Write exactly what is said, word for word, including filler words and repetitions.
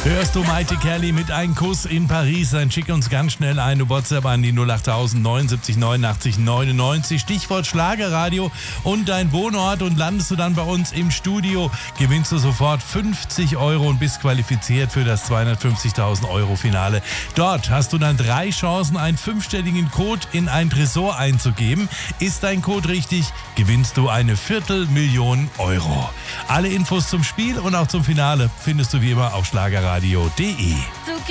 Hörst du Maite Kerli mit einem Kuss in Paris? Dann schick uns ganz schnell eine WhatsApp an die null acht tausend neunundsiebzig neunundachtzig neunundneunzig. Stichwort Schlagerradio und dein Wohnort, und landest du dann bei uns im Studio, gewinnst du sofort fünfzig Euro und bist qualifiziert für das zweihundertfünfzigtausend Euro Finale. Dort hast du dann drei Chancen, einen fünfstelligen Code in ein Tresor einzugeben. Ist dein Code richtig, gewinnst du eine Viertelmillion Euro. Alle Infos zum Spiel und auch zum Finale findest du wie immer auf schlagerradio punkt de.